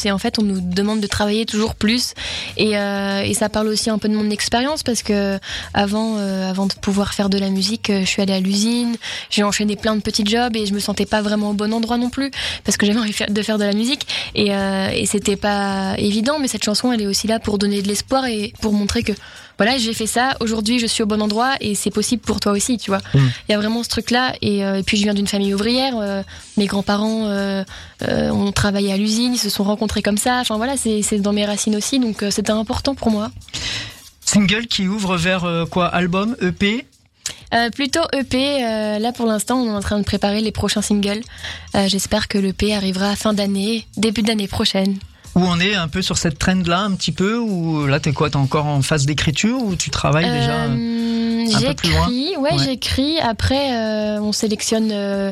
et en fait on nous demande de travailler toujours plus et ça parle aussi un peu de mon expérience parce que avant de pouvoir faire de la musique, je suis allée à l'usine, j'ai enchaîné plein de petits jobs et je me sentais pas vraiment au bon endroit non plus parce que j'avais envie de faire de la musique et c'était pas évident, mais cette chanson elle est aussi là pour donner de l'espoir et pour montrer que voilà, j'ai fait ça, aujourd'hui je suis au bon endroit et c'est possible pour toi aussi, tu vois. Il y a vraiment ce truc-là et puis je viens d'une famille ouvrière, mes grands-parents ont travaillé à l'usine, ils se sont rencontrés comme ça, enfin voilà, c'est dans mes racines aussi, donc c'était important pour moi. Single qui ouvre vers quoi, album, EP? Plutôt EP, là pour l'instant on est en train de préparer les prochains singles, j'espère que l'EP arrivera fin d'année, début d'année prochaine. Où on est un peu sur cette trend-là, un petit peu, ou là t'es quoi, t'es encore en phase d'écriture ou tu travailles déjà un peu plus loin? J'écris. Après, on sélectionne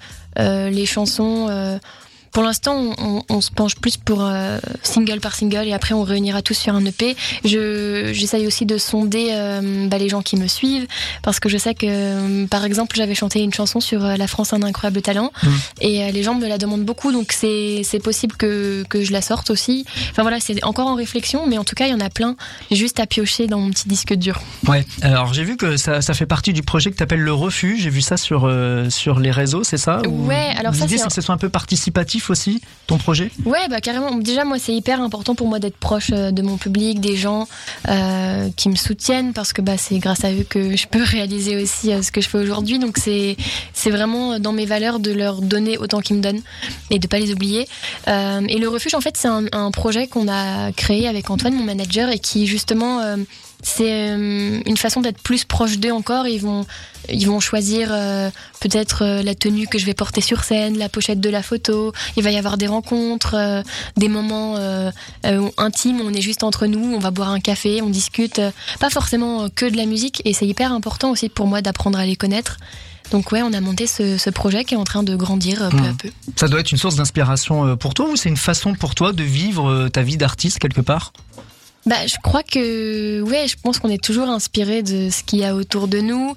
les chansons. Pour l'instant, on se penche plus pour single par single et après on réunira tous sur un EP. J'essaye aussi de sonder les gens qui me suivent parce que je sais que, par exemple, j'avais chanté une chanson sur La France a un incroyable talent et les gens me la demandent beaucoup, donc c'est possible que je la sorte aussi. Enfin voilà, c'est encore en réflexion, mais en tout cas, il y en a plein juste à piocher dans mon petit disque dur. Ouais, alors j'ai vu que ça fait partie du projet que t'appelles Le Refuge, j'ai vu ça sur les réseaux, c'est ça? Ouais, alors ça l'idée c'est que ce soit un peu participatif aussi, ton projet? Ouais, carrément. Déjà, moi, c'est hyper important pour moi d'être proche de mon public, des gens qui me soutiennent, parce que c'est grâce à eux que je peux réaliser aussi ce que je fais aujourd'hui. Donc, c'est vraiment dans mes valeurs de leur donner autant qu'ils me donnent et de pas les oublier. Et le refuge, en fait, c'est un projet qu'on a créé avec Antoine, mon manager, et qui justement c'est une façon d'être plus proche d'eux encore. Ils vont choisir peut-être la tenue que je vais porter sur scène, la pochette de la photo. Il va y avoir des rencontres, des moments intimes où on est juste entre nous, on va boire un café, on discute, pas forcément que de la musique, et c'est hyper important aussi pour moi d'apprendre à les connaître. Donc ouais, on a monté ce projet qui est en train de grandir peu à peu. Ça doit être une source d'inspiration pour toi, ou c'est une façon pour toi de vivre ta vie d'artiste quelque part? Je crois que je pense qu'on est toujours inspiré de ce qu'il y a autour de nous.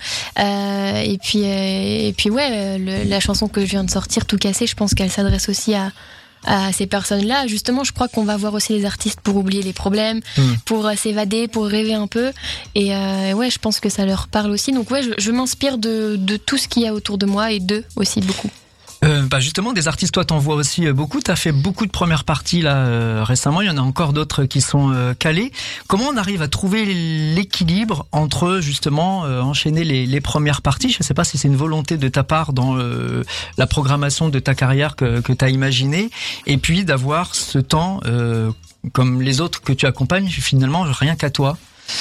Et puis la chanson que je viens de sortir, Tout cassé, je pense qu'elle s'adresse aussi à ces personnes-là. Justement, je crois qu'on va voir aussi les artistes pour oublier les problèmes, pour s'évader, pour rêver un peu. Et je pense que ça leur parle aussi. Donc je m'inspire de tout ce qu'il y a autour de moi et d'eux aussi beaucoup. Justement, des artistes, toi t'en vois aussi beaucoup. T'as fait beaucoup de premières parties là récemment. Il y en a encore d'autres qui sont calées. Comment on arrive à trouver l'équilibre entre justement enchaîner les premières parties? Je sais pas si c'est une volonté de ta part dans la programmation de ta carrière que t'as imaginé, et puis d'avoir ce temps comme les autres que tu accompagnes finalement rien qu'à toi.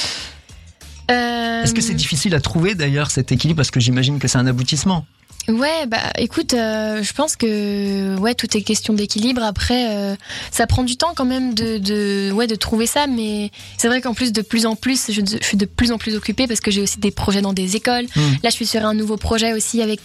Est-ce que c'est difficile à trouver d'ailleurs cet équilibre, parce que j'imagine que c'est un aboutissement? Ouais, écoute, je pense que tout est question d'équilibre. Après, ça prend du temps quand même de trouver ça, mais c'est vrai qu'en plus de plus en plus, je suis de plus en plus occupée parce que j'ai aussi des projets dans des écoles. Là, je suis sur un nouveau projet aussi avec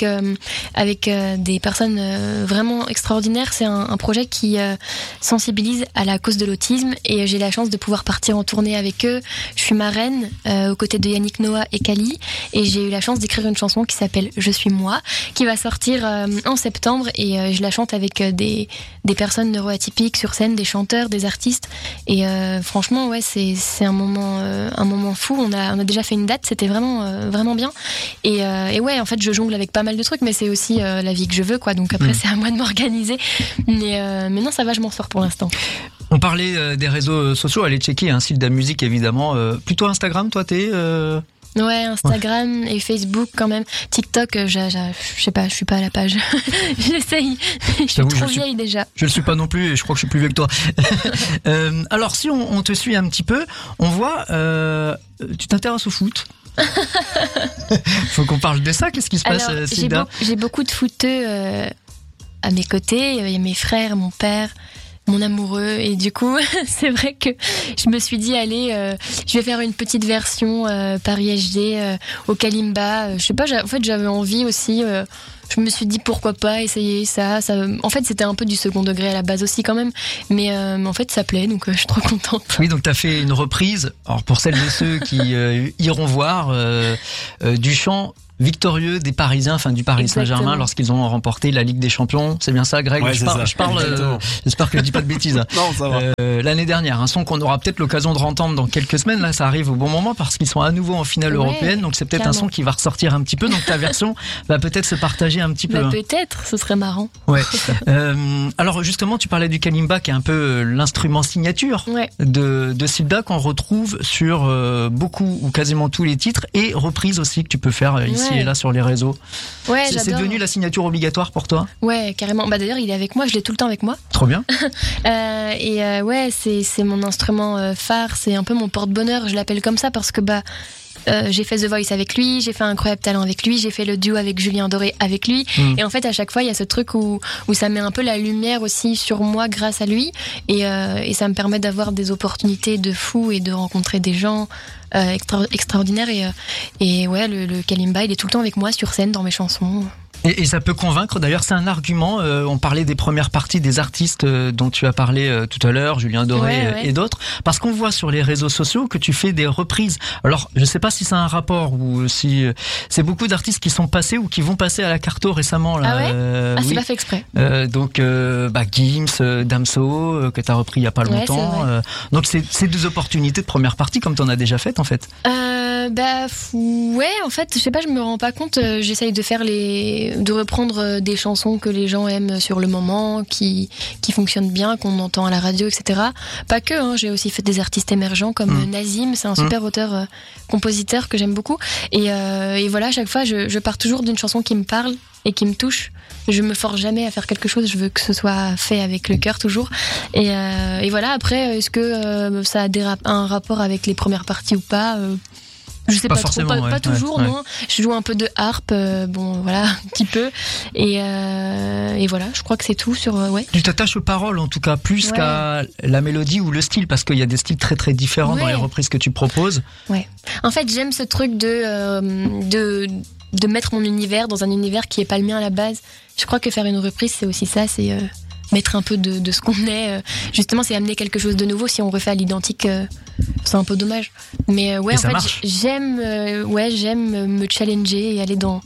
des personnes vraiment extraordinaires. C'est un projet qui sensibilise à la cause de l'autisme et j'ai la chance de pouvoir partir en tournée avec eux. Je suis marraine aux côtés de Yannick Noah et Kali, et j'ai eu la chance d'écrire une chanson qui s'appelle Je suis moi, qui va sortir en septembre, et je la chante avec des personnes neuroatypiques sur scène, des chanteurs, des artistes, et franchement c'est un moment fou. On a déjà fait une date, c'était vraiment bien, et en fait je jongle avec pas mal de trucs, mais c'est aussi la vie que je veux, quoi. Donc après c'est à moi de m'organiser, mais non, ça va, je m'en sors pour l'instant. On parlait des réseaux sociaux, allez checker un site de musique évidemment, plutôt Instagram, toi t'es Ouais, Instagram et Facebook quand même. TikTok, je sais pas, je suis pas à la page. J'essaye, je suis trop vieille déjà. Je le suis pas non plus, et je crois que je suis plus vieux que toi. Alors si on te suit un petit peu, on voit, tu t'intéresses au foot. Faut qu'on parle de ça. Qu'est-ce qui se passe, Sida? J'ai beaucoup de footeux à mes côtés. Il y a mes frères, mon père, mon amoureux, et du coup c'est vrai que je me suis dit allez, je vais faire une petite version Paris SG au Kalimba. Je sais pas, en fait j'avais envie aussi, je me suis dit pourquoi pas essayer ça. En fait c'était un peu du second degré à la base aussi quand même, mais en fait ça plaît, donc je suis trop contente. Oui, donc t'as fait une reprise, alors pour celles et ceux qui iront voir, du chant victorieux des Parisiens, enfin du Paris Saint-Germain, Exactement. lorsqu'ils ont remporté la Ligue des Champions. C'est bien ça, Greg? Ouais, je parle, j'espère que je dis pas de bêtises. Non, ça va. L'année dernière, un son qu'on aura peut-être l'occasion de entendre dans quelques semaines. Là, ça arrive au bon moment parce qu'ils sont à nouveau en finale européenne, donc c'est peut-être clairement. un son qui va ressortir un petit peu. Donc ta version va peut-être se partager un petit peu. Bah, peut-être, ce serait marrant. Ouais. Alors justement, tu parlais du kalimba qui est un peu l'instrument signature Ouais. de Silda qu'on retrouve sur beaucoup ou quasiment tous les titres et reprises aussi que tu peux faire ici Ouais. et là sur les réseaux. Ouais, C'est j'adore. devenu la signature obligatoire pour toi? Ouais, carrément. Bah d'ailleurs, il est avec moi, je l'ai tout le temps avec moi. Trop bien. Ouais, c'est mon instrument phare, c'est un peu mon porte-bonheur, je l'appelle comme ça parce que j'ai fait The Voice avec lui, j'ai fait Incroyable Talent avec lui, j'ai fait le duo avec Julien Doré avec lui. Et en fait, à chaque fois, il y a ce truc où ça met un peu la lumière aussi sur moi grâce à lui. Et ça me permet d'avoir des opportunités de fou et de rencontrer des gens extraordinaires. Et ouais, le kalimba, il est tout le temps avec moi sur scène dans mes chansons. Et ça peut convaincre, d'ailleurs c'est un argument, on parlait des premières parties des artistes dont tu as parlé tout à l'heure, Julien Doré Ouais. et d'autres, parce qu'on voit sur les réseaux sociaux que tu fais des reprises. Alors je sais pas si c'est un rapport ou si c'est beaucoup d'artistes qui sont passés ou qui vont passer à la Carto récemment. Là, Ah ouais oui. c'est pas fait exprès. Donc Gims, Damso, que tu as repris il y a pas Ouais, longtemps. c'est vrai. Donc c'est des opportunités de première partie comme tu en as déjà fait en fait. Ouais, en fait, je sais pas, je me rends pas compte. J'essaye de reprendre des chansons que les gens aiment sur le moment, qui fonctionnent bien, qu'on entend à la radio, etc. Pas que, hein, j'ai aussi fait des artistes émergents comme Nazim, c'est un super auteur, compositeur que j'aime beaucoup. Et voilà, à chaque fois, je pars toujours d'une chanson qui me parle et qui me touche. Je me force jamais à faire quelque chose, je veux que ce soit fait avec le cœur toujours. Et voilà, après, est-ce que ça a un rapport avec les premières parties ou pas je sais Pas pas trop, forcément, ouais, pas toujours, ouais. non. Je joue un peu de harpe, bon voilà, un petit peu. Et voilà, je crois que c'est tout sur ouais. Tu t'attaches aux paroles en tout cas plus qu'à la mélodie ou le style parce qu'il y a des styles très très différents dans les reprises que tu proposes. Ouais. En fait, j'aime ce truc de mettre mon univers dans un univers qui est pas le mien à la base. Je crois que faire une reprise, c'est aussi ça, c'est mettre un peu de ce qu'on est. Justement, c'est amener quelque chose de nouveau. Si on refait à l'identique, c'est un peu dommage. Mais ouais, et en ça fait, marche. j'aime me challenger et aller dans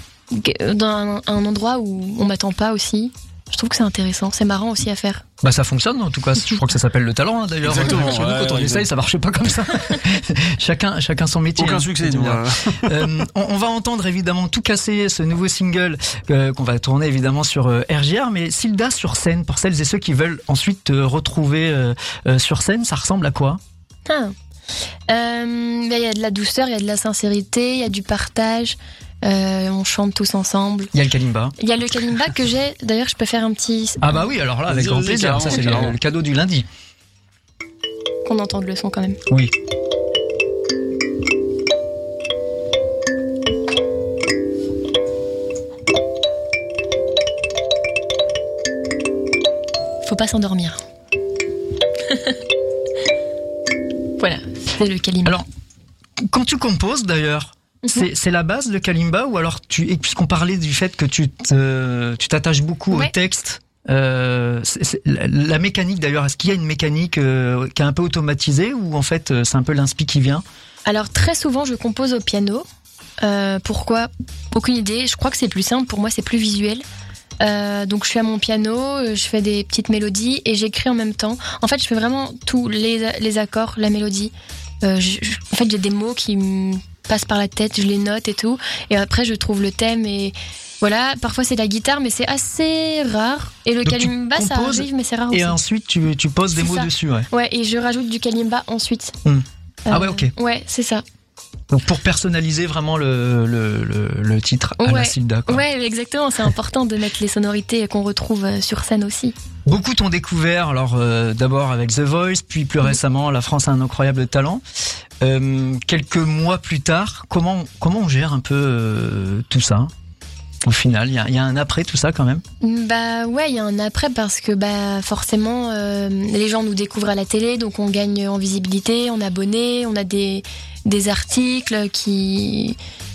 un endroit où on m'attend pas aussi. Je trouve que c'est intéressant, c'est marrant aussi à faire. Bah ça fonctionne en tout cas, je crois que ça s'appelle le talent d'ailleurs. Exactement, Chez nous, quand on essaye, ça marche pas comme ça. chacun son métier. Aucun succès, nous. On va entendre évidemment Tout casser, ce nouveau single qu'on va tourner évidemment sur RJR, mais Silda sur scène, pour celles et ceux qui veulent ensuite te retrouver sur scène, ça ressemble à quoi? Il y a de la douceur, il y a de la sincérité, il y a du partage. On chante tous ensemble. Il y a le kalimba. Il y a le kalimba que j'ai. D'ailleurs, je peux faire un petit. Ah bah oui, alors là, avec grand plaisir. Ça, c'est le cadeau du lundi. Qu'on entende le son quand même. Oui. Faut pas s'endormir. Voilà, c'est le kalimba. Alors, quand tu composes d'ailleurs, c'est la base le kalimba ou alors et puisqu'on parlait du fait que tu t'attaches beaucoup au texte, la mécanique d'ailleurs, est-ce qu'il y a une mécanique qui est un peu automatisée ou en fait c'est un peu l'inspi qui vient? Alors très souvent je compose au piano. Pourquoi? Aucune idée. Je crois que c'est plus simple. Pour moi c'est plus visuel. Donc je suis à mon piano, je fais des petites mélodies et j'écris en même temps. En fait je fais vraiment tous les accords, la mélodie. En fait j'ai des mots qui me passent par la tête, je les note et tout. Et après je trouve le thème et voilà. Parfois c'est la guitare mais c'est assez rare. Et le kalimba ça arrive mais c'est rare aussi. Et ensuite tu poses des mots dessus. Ouais, et je rajoute du kalimba ensuite. Ah ouais, ok. Ouais, c'est ça. Donc pour personnaliser vraiment le titre à la Silda, quoi. Ouais, exactement. C'est important de mettre les sonorités qu'on retrouve sur scène aussi. Beaucoup t'ont découvert, alors d'abord avec The Voice, puis plus récemment La France a un incroyable talent. Quelques mois plus tard, comment on gère un peu tout ça? Au final, il y a un après tout ça quand même. Bah ouais, il y a un après parce que forcément les gens nous découvrent à la télé, donc on gagne en visibilité, en abonnés, on a des articles qui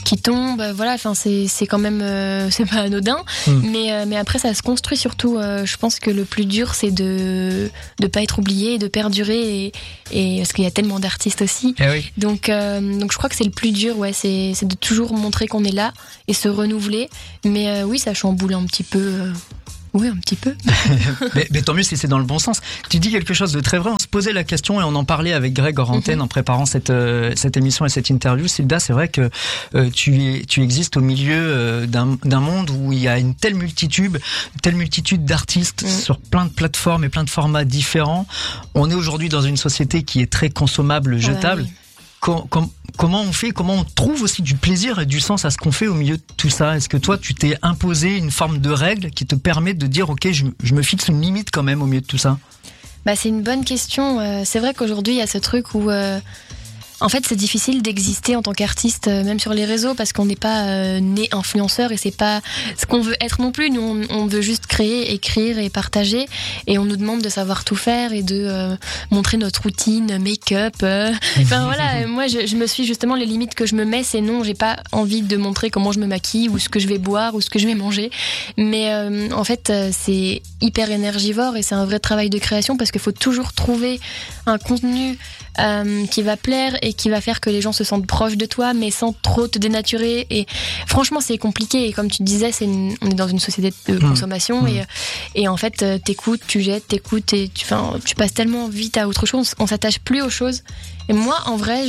tombent. Voilà, enfin c'est quand même c'est pas anodin. Mais après ça se construit surtout. Je pense que le plus dur c'est de pas être oublié et de perdurer et parce qu'il y a tellement d'artistes aussi. Oui. Donc je crois que c'est le plus dur, c'est de toujours montrer qu'on est là et se renouveler. Mais oui, ça chamboule un petit peu. Oui, un petit peu. mais tant mieux si c'est dans le bon sens. Tu dis quelque chose de très vrai. On se posait la question et on en parlait avec Greg hors antenne en préparant cette émission et cette interview. Silda, c'est vrai que tu existes au milieu d'un monde où il y a une telle multitude d'artistes sur plein de plateformes et plein de formats différents. On est aujourd'hui dans une société qui est très consommable, jetable. Oui. Comment on fait, comment on trouve aussi du plaisir et du sens à ce qu'on fait au milieu de tout ça? Est-ce que toi, tu t'es imposé une forme de règle qui te permet de dire, ok, je me fixe une limite quand même au milieu de tout ça? C'est une bonne question. C'est vrai qu'aujourd'hui, il y a ce truc où... En fait, c'est difficile d'exister en tant qu'artiste, même sur les réseaux, parce qu'on n'est pas né influenceur et c'est pas ce qu'on veut être non plus. Nous, on veut juste créer, écrire et partager, et on nous demande de savoir tout faire et de montrer notre routine, make-up. Enfin voilà, moi, je me suis justement les limites que je me mets, c'est non, j'ai pas envie de montrer comment je me maquille ou ce que je vais boire ou ce que je vais manger. Mais en fait, c'est hyper énergivore et c'est un vrai travail de création parce qu'il faut toujours trouver un contenu qui va plaire et qui va faire que les gens se sentent proches de toi, mais sans trop te dénaturer. Et franchement, c'est compliqué. Et comme tu disais, on est dans une société de consommation et en fait, t'écoutes, tu jettes, t'écoutes et tu passes tellement vite à autre chose. On s'attache plus aux choses. Et moi, en vrai,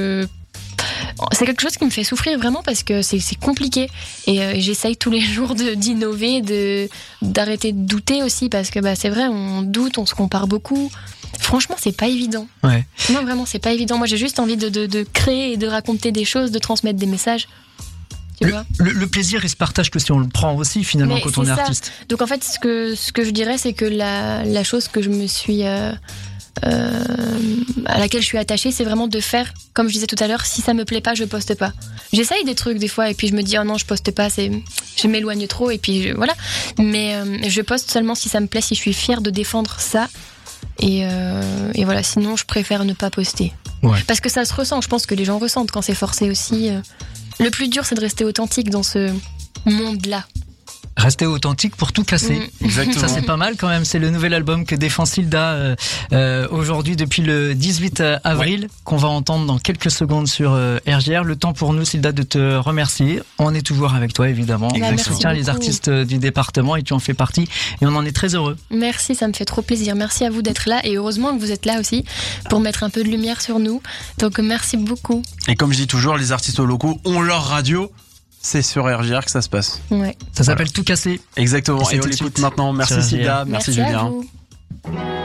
c'est quelque chose qui me fait souffrir vraiment parce que c'est compliqué et j'essaye tous les jours d'innover, d'arrêter de douter aussi parce que c'est vrai, on doute, on se compare beaucoup. Franchement, c'est pas évident. Ouais. Non, vraiment, c'est pas évident. Moi, j'ai juste envie de créer et de raconter des choses, de transmettre des messages. Tu vois ? Le plaisir, il se partage que si on le prend aussi, finalement, quand on est artiste. Donc, en fait, ce que je dirais, c'est que la chose que je me suis... à laquelle je suis attachée, c'est vraiment de faire, comme je disais tout à l'heure, si ça me plaît pas, je poste pas. J'essaye des trucs des fois et puis je me dis, oh non, je poste pas, je m'éloigne trop et puis voilà. Mais je poste seulement si ça me plaît, si je suis fière de défendre ça. Et voilà, sinon je préfère ne pas poster. Ouais. Parce que ça se ressent, je pense que les gens ressentent quand c'est forcé aussi. Le plus dur, c'est de rester authentique dans ce monde-là. Rester authentique pour tout casser. Exactement. Ça, c'est pas mal quand même. C'est le nouvel album que défend Silda aujourd'hui depuis le 18 avril, qu'on va entendre dans quelques secondes sur RJR. Le temps pour nous, Silda, de te remercier. On est toujours avec toi, évidemment. On soutient les artistes du département et tu en fais partie. Et on en est très heureux. Merci, ça me fait trop plaisir. Merci à vous d'être là et heureusement que vous êtes là aussi pour mettre un peu de lumière sur nous. Donc merci beaucoup. Et comme je dis toujours, les artistes locaux ont leur radio. C'est sur RJR que ça se passe. Ouais. Ça s'appelle Tout casser. Exactement. Et on tout de l'écoute suite maintenant. Merci Silda. Merci Julien. À vous.